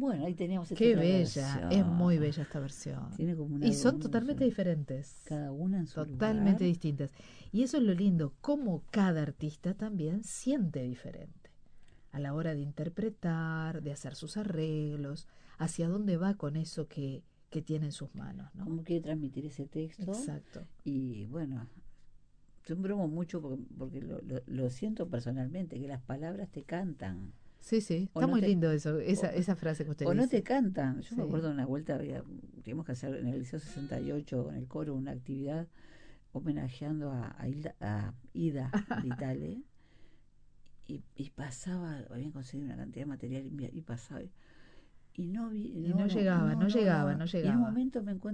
Bueno, ahí teníamos esta Qué otra bella, es versión. muy bella esta versión. Tiene como una Y son hermosa, totalmente diferentes, cada una en su totalmente lugar. distintas. Y eso es lo lindo, cómo cada artista también siente diferente a la hora de interpretar, de hacer sus arreglos, hacia dónde va con eso que tiene en sus manos, ¿no? Cómo quiere transmitir ese texto. Exacto. Y bueno, yo bromo mucho porque lo siento personalmente, que las palabras te cantan. Sí, sí, O está no muy te, lindo eso, o, esa frase que usted o no te dice. cantan. Yo me Sí. acuerdo de una vuelta, tuvimos que hacer en el Liceo 68 con el coro una actividad homenajeando a Ida Vitale. Y pasaba, habían conseguido una cantidad de material y pasaba. Y no vi, Y no llegaba, no llegaba, no Y en un llegaba. momento me encuentro